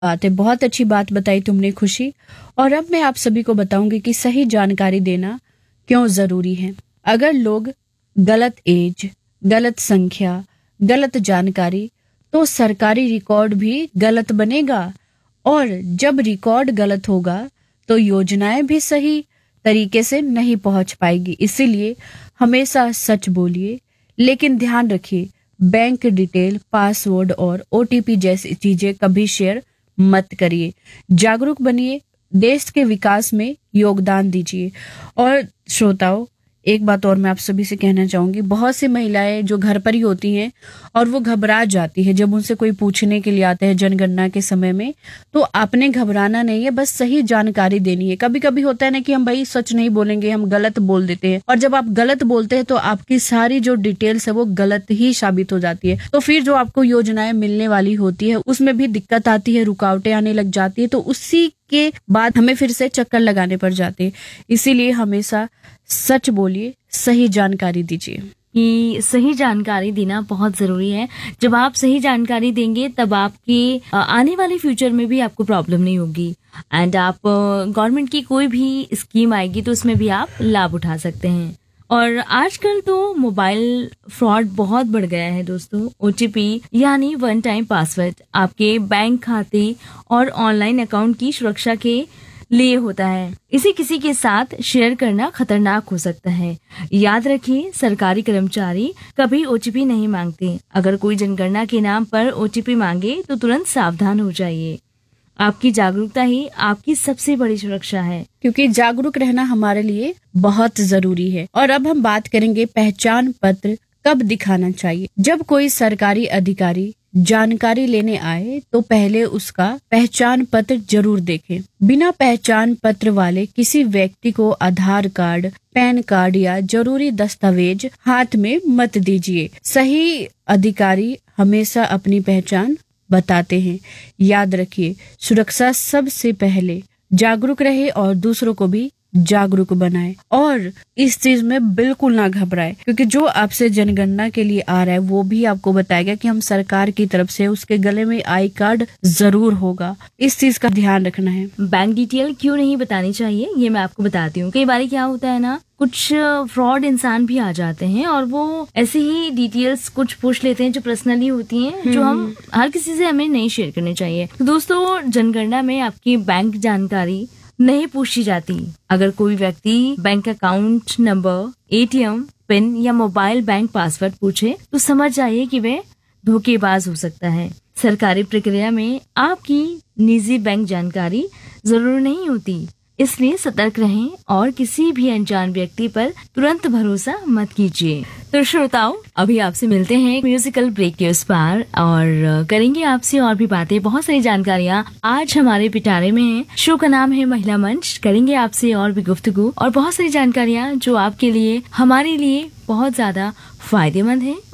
बात है, बहुत अच्छी बात बताई तुमने खुशी। और अब मैं आप सभी को बताऊंगी कि सही जानकारी देना क्यों जरूरी है। अगर लोग गलत एज, गलत संख्या, गलत जानकारी, तो सरकारी रिकॉर्ड भी गलत बनेगा। और जब रिकॉर्ड गलत होगा तो योजनाएं भी सही तरीके से नहीं पहुंच पाएगी। इसीलिए हमेशा सच बोलिए, लेकिन ध्यान रखिए बैंक डिटेल, पासवर्ड और ओटीपी जैसी चीजें कभी शेयर मत करिए। जागरूक बनिए, देश के विकास में योगदान दीजिए। और श्रोताओं, एक बात और मैं आप सभी से कहना चाहूंगी, बहुत सी महिलाएं जो घर पर ही होती हैं और वो घबरा जाती है जब उनसे कोई पूछने के लिए आता है जनगणना के समय में। तो आपने घबराना नहीं है, बस सही जानकारी देनी है। कभी कभी होता है ना कि हम भाई सच नहीं बोलेंगे, हम गलत बोल देते हैं, और जब आप गलत बोलते हैं तो आपकी सारी जो डिटेल्स है वो गलत ही साबित हो जाती है। तो फिर जो आपको योजनाएं मिलने वाली होती है उसमें भी दिक्कत आती है, रुकावटें आने लग जाती है, तो उसी के बाद हमें फिर से चक्कर लगाने पड़ जाते हैं। इसीलिए हमेशा सच बोलिए, सही जानकारी दीजिए। कि सही जानकारी देना बहुत जरूरी है। जब आप सही जानकारी देंगे तब आपके आने वाले फ्यूचर में भी आपको प्रॉब्लम नहीं होगी। एंड आप गवर्नमेंट की कोई भी स्कीम आएगी तो उसमें भी आप लाभ उठा सकते हैं। और आजकल तो मोबाइल फ्रॉड बहुत बढ़ गया है दोस्तों। ओटीपी यानी वन टाइम पासवर्ड आपके बैंक खाते और ऑनलाइन अकाउंट की सुरक्षा के लिए होता है। इसे किसी के साथ शेयर करना खतरनाक हो सकता है। याद रखिए, सरकारी कर्मचारी कभी ओटीपी नहीं मांगते। अगर कोई जनगणना के नाम पर ओटीपी मांगे तो तुरंत सावधान हो जाइए। आपकी जागरूकता ही आपकी सबसे बड़ी सुरक्षा है, क्योंकि जागरूक रहना हमारे लिए बहुत जरूरी है। और अब हम बात करेंगे पहचान पत्र कब दिखाना चाहिए। जब कोई सरकारी अधिकारी जानकारी लेने आए तो पहले उसका पहचान पत्र जरूर देखें। बिना पहचान पत्र वाले किसी व्यक्ति को आधार कार्ड, पैन कार्ड या जरूरी दस्तावेज हाथ में मत दीजिए। सही अधिकारी हमेशा अपनी पहचान बताते हैं। याद रखिए, सुरक्षा सबसे पहले। जागरूक रहे और दूसरों को भी जागरूक बनाए। और इस चीज में बिल्कुल ना घबराए, क्योंकि जो आपसे जनगणना के लिए आ रहा है वो भी आपको बताएगा कि हम सरकार की तरफ से, उसके गले में आई कार्ड जरूर होगा। इस चीज का ध्यान रखना है। बैंक डिटेल क्यों नहीं बतानी चाहिए ये मैं आपको बताती हूँ। कई बार क्या होता है ना, कुछ फ्रॉड इंसान भी आ जाते हैं और वो ऐसे ही डिटेल्स कुछ पूछ लेते हैं जो पर्सनली होती हैं, जो हम हर किसी से हमें नहीं शेयर करनी चाहिए। तो दोस्तों, जनगणना में आपकी बैंक जानकारी नहीं पूछी जाती। अगर कोई व्यक्ति bank account number, ATM pin या मोबाइल बैंक पासवर्ड पूछे तो समझ जाइए कि वे धोखेबाज हो सकता है। सरकारी प्रक्रिया में आपकी निजी बैंक जानकारी जरूर नहीं होती, इसलिए सतर्क रहें और किसी भी अनजान व्यक्ति पर तुरंत भरोसा मत कीजिए। तो श्रोताओं, अभी आपसे मिलते हैं म्यूजिकल ब्रेक के उस पार और करेंगे आपसे और भी बातें। बहुत सारी जानकारियाँ आज हमारे पिटारे में हैं। शो का नाम है महिला मंच। करेंगे आपसे और भी गुफ्तगू और बहुत सारी जानकारियाँ जो आपके लिए, हमारे लिए बहुत ज्यादा फायदेमंद है।